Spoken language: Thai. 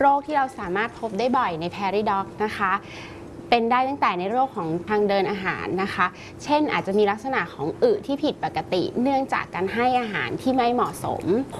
โรคที่เราสามารถพบได้บ่อยใน Prairie Dog นะคะเป็นได้ตั้งแต่ในโรคของทางเดินอาหารนะคะเช่นอาจจะมีลักษณะของอึที่ผิดปกติเนื่องจากการให้อาหารที่ไม่เหมาะสม